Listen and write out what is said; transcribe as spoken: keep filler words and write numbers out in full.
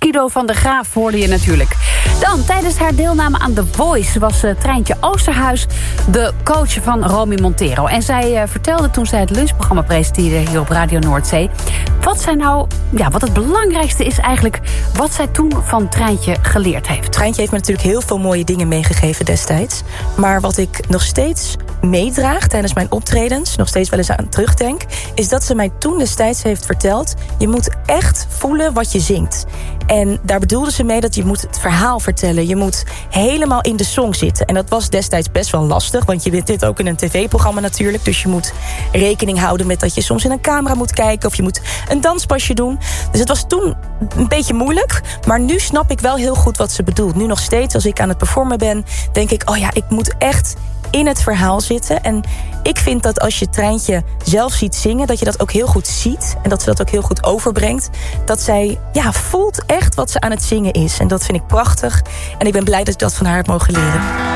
Guido van der Graaf hoorde je natuurlijk. Dan, tijdens haar deelname aan The Voice was uh, Treintje Oosterhuis de coach van Romy Montero. En zij uh, vertelde toen zij het lunchprogramma presenteerde hier op Radio Noordzee, wat zij nou, ja, wat het belangrijkste is eigenlijk, wat zij toen van Treintje geleerd heeft. Treintje heeft me natuurlijk heel veel mooie dingen meegegeven destijds. Maar wat ik nog steeds meedraag tijdens mijn optredens, nog steeds wel eens aan terugdenk, is dat ze mij toen destijds heeft verteld, je moet echt voelen wat je zingt. En daar bedoelde ze mee dat je moet het verhaal vertellen. Je moet helemaal in de song zitten. En dat was destijds best wel lastig, want je bent dit ook in een tv-programma natuurlijk. Dus je moet rekening houden met dat je soms in een camera moet kijken, of je moet een danspasje doen. Dus het was toen een beetje moeilijk. Maar nu snap ik wel heel goed wat ze bedoelt. Nu nog steeds, als ik aan het performen ben, denk ik, oh ja, ik moet echt in het verhaal zitten. En ik vind dat als je Treintje zelf ziet zingen, dat je dat ook heel goed ziet. En dat ze dat ook heel goed overbrengt. Dat zij ja, voelt echt wat ze aan het zingen is. En dat vind ik prachtig. En ik ben blij dat ik dat van haar heb mogen leren.